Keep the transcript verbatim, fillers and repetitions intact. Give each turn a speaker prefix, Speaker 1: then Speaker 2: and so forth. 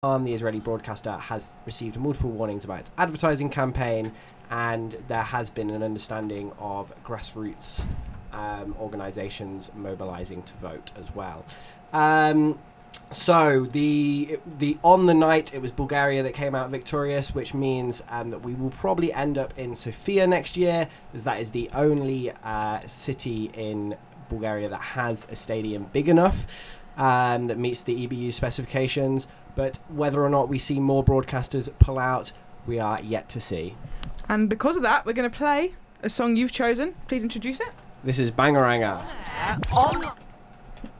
Speaker 1: the Israeli broadcaster, has received multiple warnings about its advertising campaign, and there has been an understanding of grassroots um, organisations mobilising to vote as well. Um, so the the on the night, it was Bulgaria that came out victorious, which means um, that we will probably end up in Sofia next year, as that is the only uh, city in Bulgaria that has a stadium big enough um, that meets the E B U specifications. But whether or not we see more broadcasters pull out, we are yet to see.
Speaker 2: And because of that, we're going to play a song you've chosen. Please introduce it.
Speaker 1: This is Bangaranga.
Speaker 3: On